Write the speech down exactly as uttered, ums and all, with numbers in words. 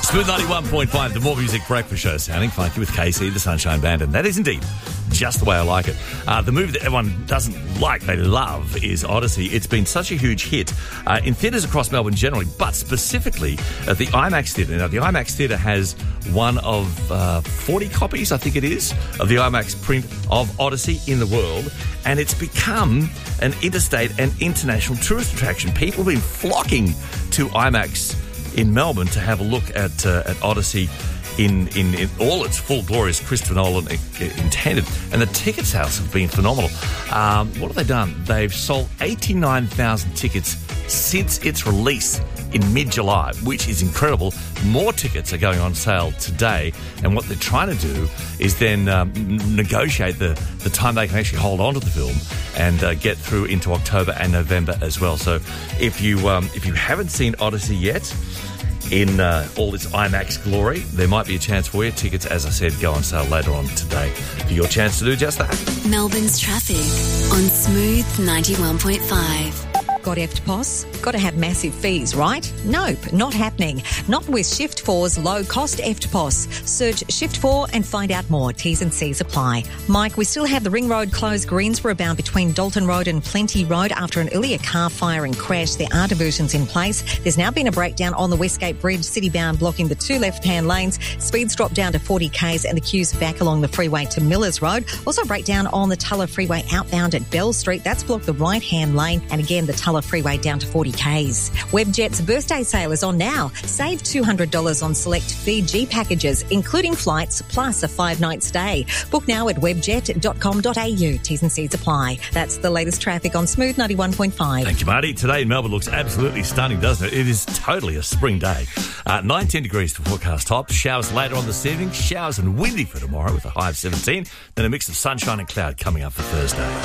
Smooth ninety-one point five, the More Music Breakfast Show, sounding funky with K C, the Sunshine Band, and that is indeed just the way I like it. Uh, the movie that everyone doesn't like, they love, is Odyssey. It's been such a huge hit uh, in theatres across Melbourne generally, but specifically at the IMAX Theatre. Now, the IMAX Theatre has one of uh, forty copies, I think it is, of the IMAX print of Odyssey in the world, and it's become an interstate and international tourist attraction. People have been flocking to IMAX in Melbourne to have a look at uh, at Odyssey in, in, in all its full glory as Christopher Nolan intended. And the ticket sales have been phenomenal. Um, what have they done? They've sold eighty-nine thousand tickets since its release in mid-July, which is incredible. More tickets are going on sale today, and what they're trying to do is then um, negotiate the, the time they can actually hold on to the film and uh, get through into October and November as well. So if you um, if you haven't seen Odyssey yet in uh, all its IMAX glory, there might be a chance for you. Tickets, as I said, go on sale later on today. For your chance to do just that. Melbourne's traffic on Smooth ninety-one point five. Got E F T P O S? Got to have massive fees, right? Nope, not happening. Not with Shift four's low-cost E F T P O S. Search Shift four and find out more. T's and C's apply. Mike, we still have the Ring Road closed Greensborough bound between Dalton Road and Plenty Road after an earlier car fire and crash. There are diversions in place. There's now been a breakdown on the Westgate Bridge, city bound, blocking the two left-hand lanes. Speeds drop down to forty kays and the queues back along the freeway to Millers Road. Also a breakdown on the Tulla Freeway outbound at Bell Street. That's blocked the right-hand lane. And again, the Tulla Freeway down to forty kays. Webjet's birthday sale is on now. Save two hundred dollars on select Fiji packages, including flights, plus a five-night stay. Book now at webjet dot com dot a u. T's and C's apply. That's the latest traffic on Smooth ninety-one point five. Thank you, Marty. Today in Melbourne looks absolutely stunning, doesn't it? It is totally a spring day. Uh, nineteen degrees to forecast top. Showers later on this evening. Showers and windy for tomorrow with a high of seventeen. Then a mix of sunshine and cloud coming up for Thursday.